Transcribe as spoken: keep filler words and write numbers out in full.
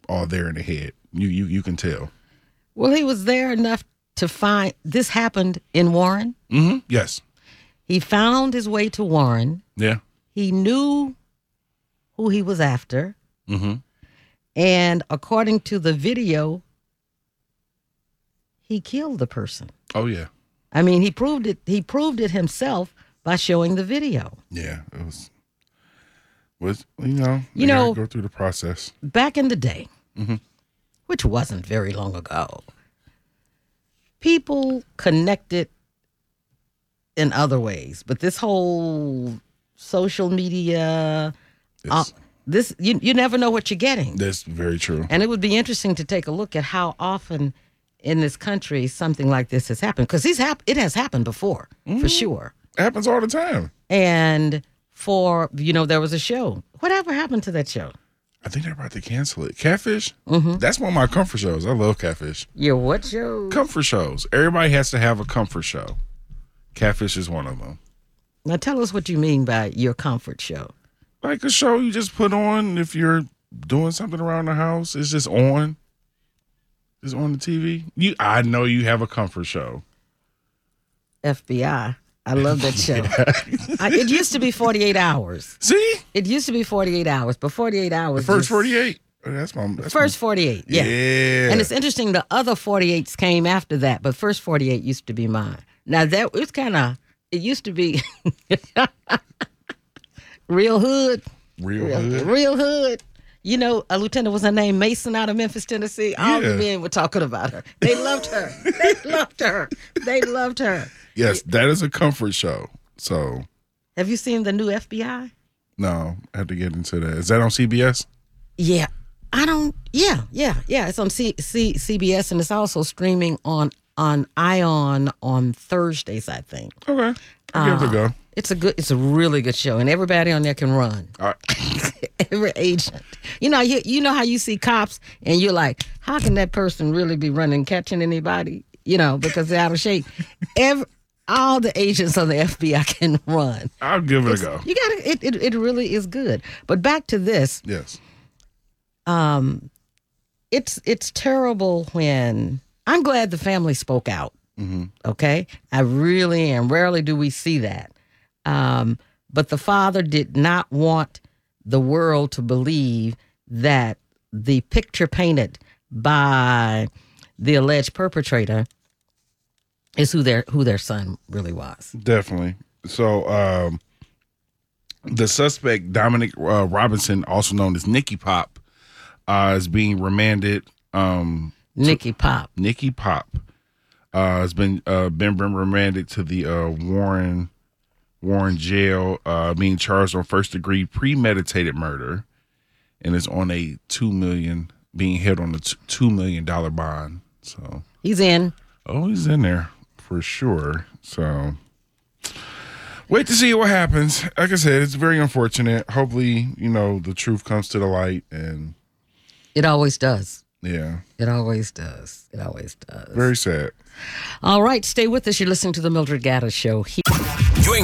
all there in the head. You you you can tell. Well, he was there enough to find this happened in Warren. Mm-hmm. Yes. He found his way to Warren. Yeah. He knew who he was after. Mm-hmm. And according to the video, he killed the person. Oh yeah. I mean, he proved it. He proved it himself by showing the video. Yeah, it was. Was you know you know go through the process back in the day, mm-hmm. which wasn't very long ago. People connected in other ways, but this whole social media, uh, this you you never know what you're getting. That's very true. And it would be interesting to take a look at how often in this country something like this has happened, because he's hap- it has happened before, mm-hmm. for sure. It happens all the time. And for, you know, there was a show. Whatever happened to that show? I think they're about to cancel it. Catfish? Mm-hmm. That's one of my comfort shows. I love Catfish. Your what show? Comfort shows. Everybody has to have a comfort show. Catfish is one of them. Now tell us what you mean by your comfort show. Like a show you just put on if you're doing something around the house. It's just on. It's on the T V. You, I know you have a comfort show. F B I. I love that show. I, it used to be forty-eight hours. See? It used to be forty-eight hours, but forty-eight hours. The first just, forty-eight. That's my. That's first my, forty-eight. Yeah. yeah. And it's interesting. The other forty-eights came after that, but first forty-eight used to be mine. Now that it's kind of. It used to be real hood. Real, real hood. Real hood. You know, a lieutenant was her name Mason out of Memphis, Tennessee. All yeah. the men were talking about her. They loved her. They loved her. They loved her. Yes, that is a comfort show. So, have you seen the new F B I? No, I have to get into that. Is that on C B S? Yeah, I don't. Yeah, yeah, yeah. It's on C, C, CBS, and it's also streaming on on Ion on Thursdays, I think. Okay, I give it a go. It's a good. It's a really good show, and everybody on there can run. All right. Every agent. You know, you you know how you see cops, and you're like, how can that person really be running, catching anybody? You know, because they're out of shape. Every all the agents of the F B I can run. I'll give it it's, a go. You got to. It, it. It really is good. But back to this. Yes. Um, it's it's terrible when I'm glad the family spoke out. Mm-hmm. Okay, I really am. Rarely do we see that. Um, but the father did not want the world to believe that the picture painted by the alleged perpetrator is who their who their son really was. Definitely. So um, the suspect, Dominic uh, Robinson, also known as Nicky Pop, uh, is being remanded. Um, Nicky Pop. Nicky Pop uh, has been uh, been been remanded to the uh, Warren Warren jail, uh, being charged on first degree premeditated murder, and is on a two million being held on a t- two million dollar bond. So he's in. Oh, he's in there for sure. So wait to see what happens. Like I said, it's very unfortunate. Hopefully, you know, the truth comes to the light, and it always does. Yeah, it always does. It always does. Very sad. All right, stay with us. You're listening to the Mildred Gaddis Show. He- You ain't